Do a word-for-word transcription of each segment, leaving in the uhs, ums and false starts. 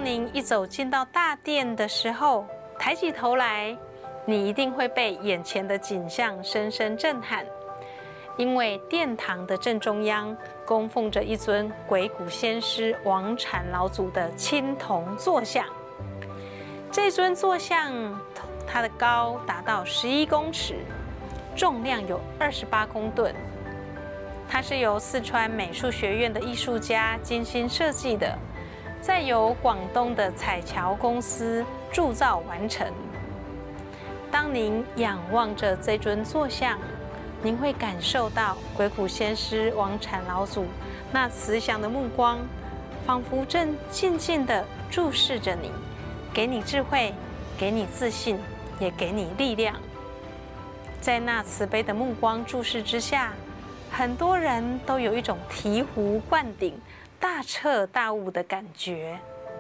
您一走进到大殿的时候，抬起头来，你一定会被眼前的景象深深震撼。因为殿堂的正中央供奉着一尊鬼谷先师王禅老祖的青铜坐像。这尊坐像，它的高达到十一公尺，重量有二十八公吨。它是由四川美术学院的艺术家精心设计的，再由广东的彩桥公司铸造完成。当您仰望着这尊坐像，您会感受到鬼谷先师王禅老祖那慈祥的目光，仿佛正静静地注视着你，给你智慧，给你自信，也给你力量。在那慈悲的目光注视之下，很多人都有一种醍醐灌顶、大彻大悟的感觉。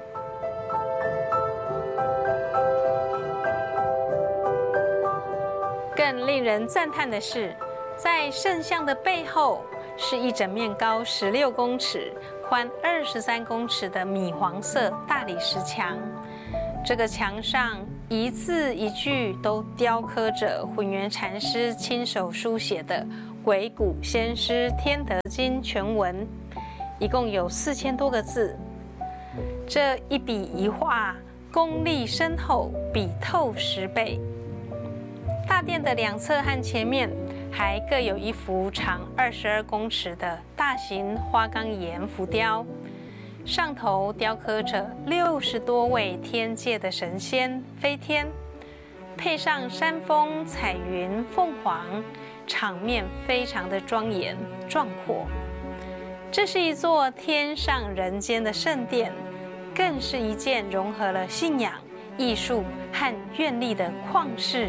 更令人赞叹的是，在圣像的背后是一整面高十六公尺、宽二十三公尺的米黄色大理石墙。这个墙上一字一句都雕刻着混元禅师亲手书写的《鬼谷先师天德经》全文，一共有四千多个字。这一笔一画，功力深厚，笔透十倍。大殿的两侧和前面还各有一幅长二十二公尺的大型花岗岩浮雕，上头雕刻着六十多位天界的神仙飞天，配上山峰、彩云、凤凰，场面非常的庄严壮阔。这是一座天上人间的圣殿，更是一件融合了信仰、艺术和愿力的旷世